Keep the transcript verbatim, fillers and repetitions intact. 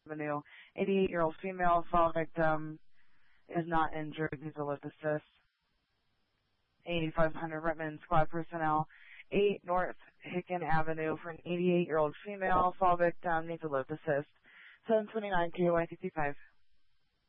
Avenue. eighty-eight-year-old female fall victim is not injured. Needs a lip assist. eighty-five hundred Redmond squad personnel. eight North Hicken Avenue for an eighty-eight-year-old female fall victim. Needs a lip assist. seven twenty-nine K Y fifty-five.